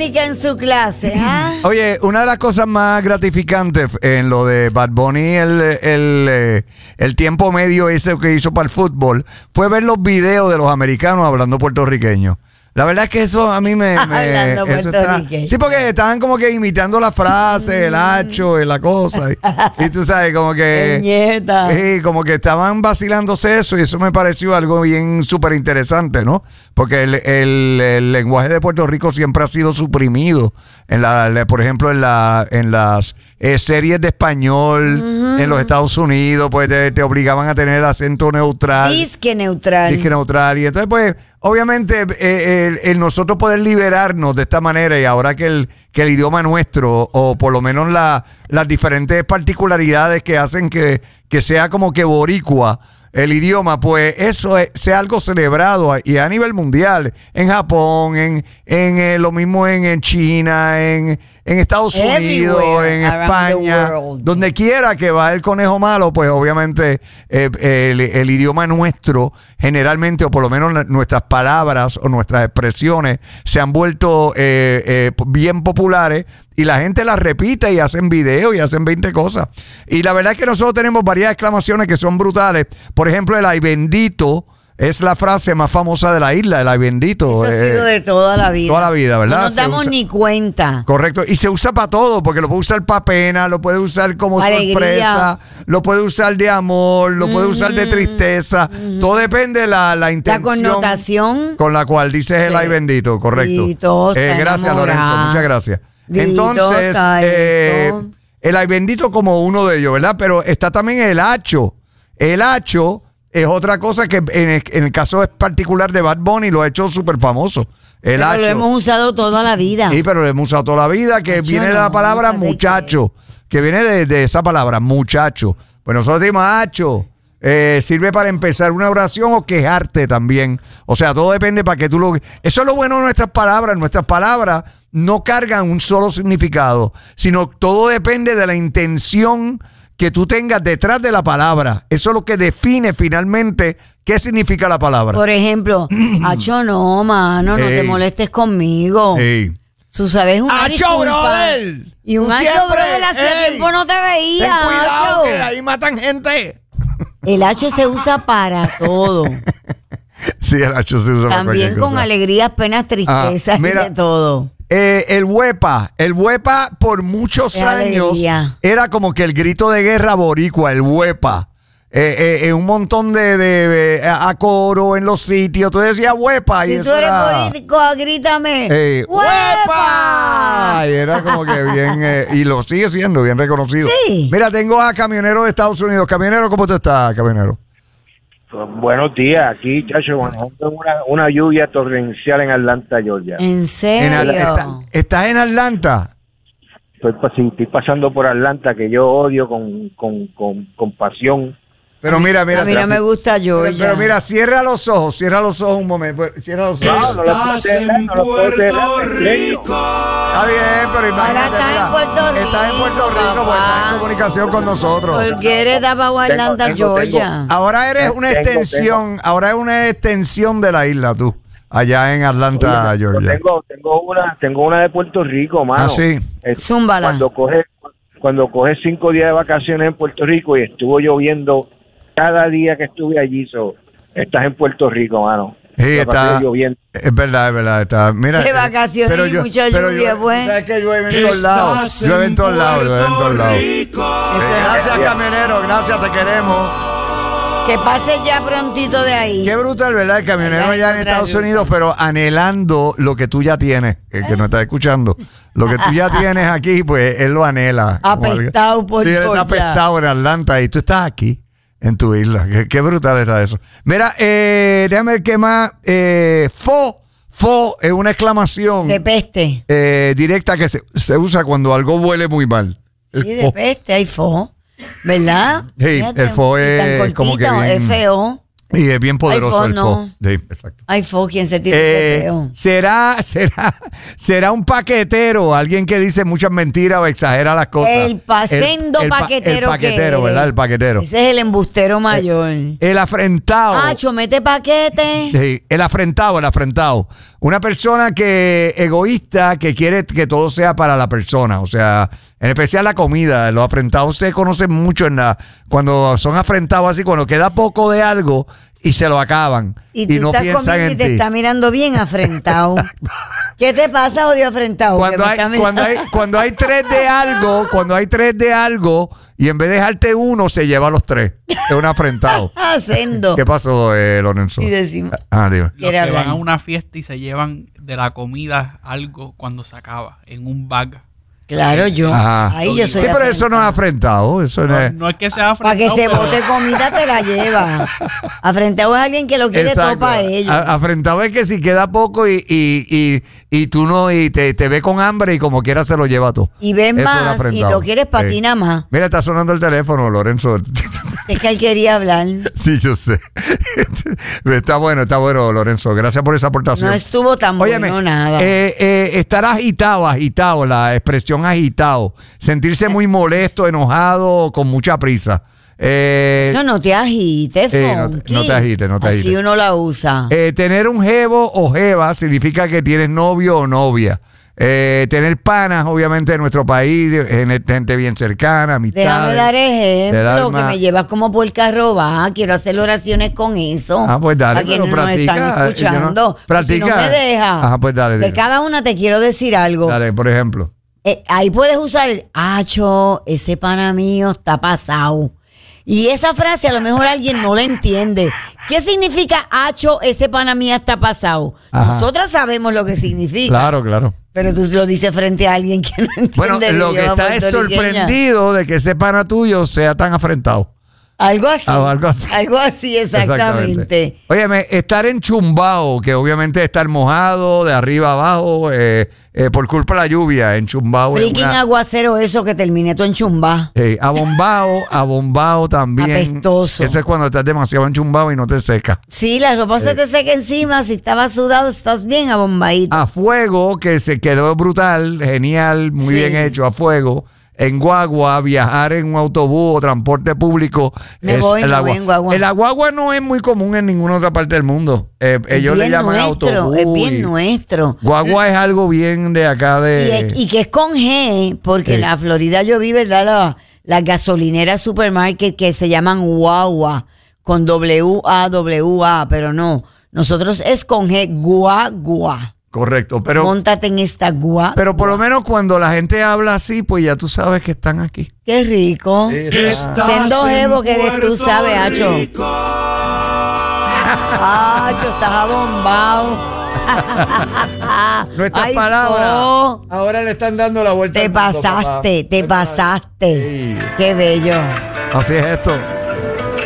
Mónica en su clase, ¿ah? Oye, una de las cosas más gratificantes en lo de Bad Bunny, el tiempo medio ese que hizo para el fútbol, fue ver los videos de los americanos hablando puertorriqueño. La verdad es que eso a mí Hablando puertorriqueño. Sí, porque estaban como que imitando la frase, el hacho, la cosa. Y tú sabes, como que... Nieta. Sí, como que estaban vacilándose eso y eso me pareció algo bien súper interesante, ¿no? Porque el lenguaje de Puerto Rico siempre ha sido suprimido. Por ejemplo, en las series de español en los Estados Unidos, pues te obligaban a tener acento neutral. Disque neutral. Disque neutral. Y entonces, pues, obviamente, el nosotros poder liberarnos de esta manera y ahora que el idioma nuestro, o por lo menos las diferentes particularidades que hacen que sea como que boricua el idioma, pues eso sea algo celebrado y a nivel mundial, en Japón, en lo mismo en China, en Estados Unidos, en España, donde quiera que va el conejo malo, pues obviamente el idioma nuestro generalmente, o por lo menos nuestras palabras o nuestras expresiones se han vuelto bien populares y la gente las repite y hacen videos y hacen 20 cosas. Y la verdad es que nosotros tenemos varias exclamaciones que son brutales. Por ejemplo, el ay bendito es la frase más famosa de la isla, el ay bendito. Eso ha sido de toda la vida. Toda la vida, ¿verdad? No nos damos ni cuenta. Correcto. Y se usa para todo, porque lo puede usar para pena, lo puede usar como alegría, sorpresa, lo puede usar de amor, lo puede usar de tristeza. Todo depende de la intención. La connotación. Con la cual dices el ay bendito, correcto. Y todo gracias, Lorenzo, muchas gracias. Entonces, el ay bendito como uno de ellos, ¿verdad? Pero está también el hacho. El hacho es otra cosa que en el caso particular de Bad Bunny lo ha hecho súper famoso. El hacho. Lo hemos usado toda la vida. Sí, pero lo hemos usado toda la vida, que viene de la palabra muchacho, que viene de esa palabra, muchacho. Pues nosotros decimos hacho. Sirve para empezar una oración o quejarte también. O sea, todo depende para que tú lo... Eso es lo bueno de nuestras palabras. Nuestras palabras no cargan un solo significado, sino todo depende de la intención que tú tengas detrás de la palabra. Eso es lo que define finalmente qué significa la palabra. Por ejemplo, hacho no, mano, no te molestes conmigo. Tú sabes una ¡Acho, disculpa. brother! Y un hacho, brother, hace tiempo no te veía. Ten cuidado, hacho. que ahí matan gente. El hacho se usa para todo. Sí, el hacho se usa para también con cosa. Alegrías, penas, tristezas y de todo. El huepa por muchos años era como que el grito de guerra boricua, el huepa. Un montón de coro en los sitios. Tú decías huepa. Si y tú eso eres era, político, grítame. ¡Huepa! Y era como que bien, y lo sigue siendo bien reconocido. Sí. Mira, tengo a Camionero de Estados Unidos. Camionero, ¿cómo tú estás, Camionero? Buenos días, aquí, chacho, una lluvia torrencial en Atlanta, Georgia. ¿En serio? ¿Estás en Atlanta? Estoy pasando por Atlanta, que yo odio con pasión. Pero mira, A mí no me gusta Georgia. Pero mira, cierra los ojos un momento. Cierra los ojos. Estás en Puerto Rico. Está bien, pero imagínate. Ahora estás en Puerto Rico. Estás en Puerto Rico, porque estás en comunicación con nosotros. Porque eres de Atlanta, Georgia. Ahora eres una extensión, ahora es una extensión de la isla, tú. Allá en Atlanta, Georgia. Tengo una de Puerto Rico, mano. Ah, sí. Zúmbala. Cuando coges 5 días de vacaciones en Puerto Rico y estuvo lloviendo cada día que estuve allí, estás en Puerto Rico, mano. Sí, está lloviendo. Es verdad. Está, mira, de vacaciones y mucha lluvia, pues. ¿Sabes que llueve en todos lados? Llueve en todos lados. Gracias, Camionero. Gracias, te queremos. Que pase ya prontito de ahí. Qué brutal, ¿verdad? El camionero allá en Estados Unidos, pero anhelando lo que tú ya tienes, el que nos está escuchando. Lo que tú ya tienes aquí, pues él lo anhela. Apestado por Georgia. Él está apestado en Atlanta y tú estás aquí, en tu isla. Qué brutal está eso. Mira, déjame ver qué más. Fo es una exclamación. De peste. Directa que se usa cuando algo huele muy mal. Sí, de peste, hay fo. ¿Verdad? Sí, el fo es como que bien, F-O. Y es bien poderoso iPhone, el fo. Sí, exacto. Ay, ¿quién se tira ese peo? ¿Será un paquetero, alguien que dice muchas mentiras o exagera las cosas? El paquetero. El paquetero, ¿verdad? El paquetero. Ese es el embustero mayor. El afrentado. Acho, mete paquete. Sí, el afrentado. Una persona egoísta que quiere que todo sea para la persona. O sea, en especial la comida. Los afrentados se conocen mucho cuando son afrentados así, cuando queda poco de algo y se lo acaban. Y tú no estás piensan comiendo en y te ti. está mirando bien afrentado. ¿Qué te pasa, odio afrentado? Cuando hay tres de algo y en vez de dejarte uno, se lleva los tres. Es un afrentado. Haciendo. ¿Qué pasó, Lorenzo? Y decimos. Dime. Los que van a una fiesta y se llevan de la comida algo cuando se acaba, en un bag. Claro, yo. Ajá. Ahí yo soy. Sí, pero eso no es afrentado. Eso no es. No es que sea Para afrentado. que se bote comida te la lleva. Afrentado es alguien que lo quiere Exacto. todo para ellos. Afrentado es que si queda poco y tú no, y te ve con hambre y como quiera se lo lleva todo. Y ves Eso es más y afrentado. lo quieres para Sí. ti nada más. Mira, está sonando el teléfono, Lorenzo. Es que él quería hablar. Sí, yo sé. Está bueno, Lorenzo. Gracias por esa aportación. No estuvo tan Óyeme, bueno nada. estar agitado, la expresión agitado. Sentirse muy molesto, enojado, con mucha prisa. No, no te agites, Fonky. no te agites. Así uno la usa. Tener un jevo o jeva significa que tienes novio o novia. Tener panas, obviamente, en nuestro país, gente bien cercana, amistades. Déjame dar ejemplo, del que alma. me llevas como por el carro va. Quiero hacer oraciones con eso. Pues dale, para quienes pero nos están practica, escuchando. practica. Si no me deja. Pues dale. De cada una te quiero decir algo. Dale, por ejemplo. Ahí puedes usar el acho, ese pana mío está pasado. Y esa frase a lo mejor alguien no la entiende. ¿Qué significa acho, ese pana mío está pasado? Ajá. Nosotros sabemos lo que significa. Claro. Pero tú se lo dices frente a alguien que no entiende. Bueno, el lo que idioma está es puertorriqueño. sorprendido de que ese pana tuyo sea tan afrentado. Algo así. Algo así. Algo así, exactamente. Óyeme, estar enchumbado, que obviamente estar mojado de arriba abajo por culpa de la lluvia, enchumbado. Freaking aguacero eso que termine tú enchumbado. Abombado también. Apestoso. Eso es cuando estás demasiado enchumbado y no te seca. Sí, la ropa se te seca encima. Si estabas sudado, estás bien abombadito. A fuego, que se quedó brutal, genial, muy bien hecho, a fuego. En guagua, viajar en un autobús o transporte público. Me voy en guagua. El guagua no es muy común en ninguna otra parte del mundo. Ellos le llaman autobús. Es bien nuestro. Guagua es algo bien de acá de... Y que es con G, porque en la Florida yo vi, ¿verdad? Las gasolineras supermarket que se llaman guagua, con W-A-W-A, pero no. Nosotros es con G, guagua. Correcto, pero... Móntate en esta guagua. Pero por lo menos cuando la gente habla así, pues ya tú sabes que están aquí. Qué rico. Siendo jevo que eres tú, sabes, Acho. Acho, estás abombado. Nuestras palabras ahora le están dando la vuelta. Te pasaste. Sí. Qué bello. Así es esto.